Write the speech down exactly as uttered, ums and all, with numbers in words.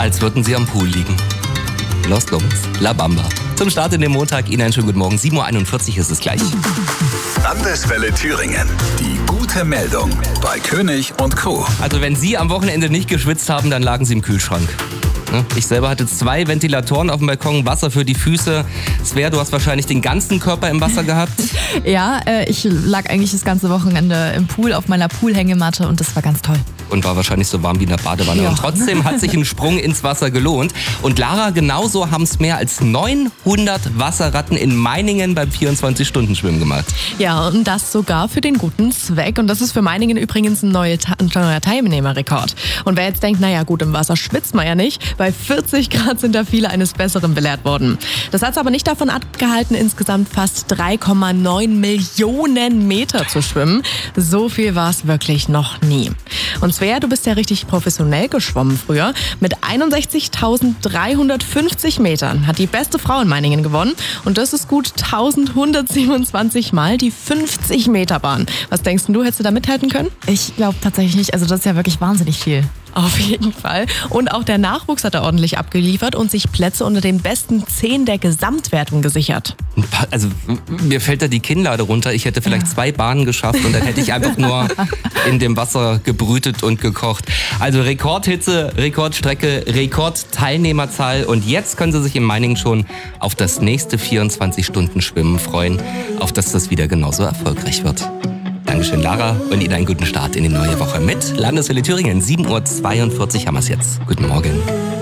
als würden sie am Pool liegen. Los Lobos, La Bamba. Zum Start in den Montag Ihnen einen schönen guten Morgen. sieben Uhr einundvierzig ist es gleich. Landeswelle Thüringen. Die gute Meldung bei König und Co. Also wenn Sie am Wochenende nicht geschwitzt haben, dann lagen Sie im Kühlschrank. Ich selber hatte zwei Ventilatoren auf dem Balkon, Wasser für die Füße. Svea, du hast wahrscheinlich den ganzen Körper im Wasser gehabt. Ja, äh, ich lag eigentlich das ganze Wochenende im Pool auf meiner Poolhängematte und das war ganz toll. Und war wahrscheinlich so warm wie in der Badewanne. Ja. Und trotzdem hat sich ein Sprung ins Wasser gelohnt. Und Lara, genauso haben es mehr als neunhundert Wasserratten in Meiningen beim vierundzwanzig Stunden Schwimmen gemacht. Ja, und das sogar für den guten Zweck. Und das ist für Meiningen übrigens ein neuer, ein neuer Teilnehmerrekord. Und wer jetzt denkt, naja gut, im Wasser schwitzt man ja nicht, bei vierzig Grad sind da viele eines Besseren belehrt worden. Das hat es aber nicht davon abgehalten, insgesamt fast drei Komma neun Millionen Meter zu schwimmen. So viel war es wirklich noch nie. Und Svea, du bist ja richtig professionell geschwommen früher. Mit einundsechzigtausenddreihundertfünfzig Metern hat die beste Frau in Meiningen gewonnen. Und das ist gut elfhundertsiebenundzwanzig Mal die fünfzig Meter Bahn. Was denkst du, hättest du da mithalten können? Ich glaube tatsächlich nicht. Also das ist ja wirklich wahnsinnig viel. Auf jeden Fall. Und auch der Nachwuchs hat da ordentlich abgeliefert und sich Plätze unter den besten zehn der Gesamtwertung gesichert. Also mir fällt da die Kinnlade runter. Ich hätte vielleicht zwei Bahnen geschafft und dann hätte ich einfach nur in dem Wasser gebrütet und gekocht. Also Rekordhitze, Rekordstrecke, Rekordteilnehmerzahl. Und jetzt können Sie sich in Meiningen schon auf das nächste vierundzwanzig Stunden Schwimmen freuen, auf das das wieder genauso erfolgreich wird. Dankeschön, Lara, und Ihnen einen guten Start in die neue Woche mit Landeswelle Thüringen. sieben Uhr zweiundvierzig haben wir es jetzt. Guten Morgen.